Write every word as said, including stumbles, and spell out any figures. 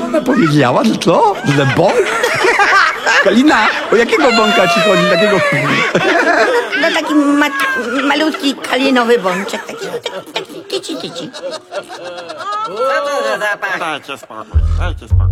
Ona powiedziała, że co? Że bąk? Kalina, o jakiego bąka ci chodzi? Takiego... No taki ma malutki kalinowy bączek, taki, taki, taki tyci, tyci. Co to za zapach? Dajcie spokój, dajcie spokój.